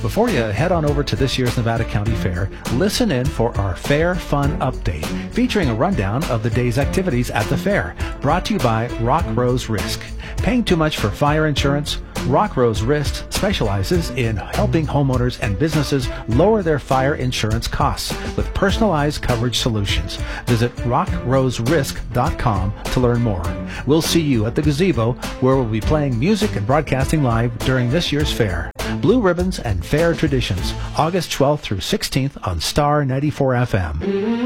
Before you head on over to this year's Nevada County Fair, listen in for our Fair Fun Update, featuring a rundown of the day's activities at the fair, brought to you by Rock Rose Risk. Paying too much for fire insurance? Rock Rose Risk specializes in helping homeowners and businesses lower their fire insurance costs with personalized coverage solutions. Visit rockroserisk.com to learn more. We'll see you at the gazebo, where we'll be playing music and broadcasting live during this year's fair. Blue Ribbons and Fair Traditions, August 12th through 16th on Star 94 FM.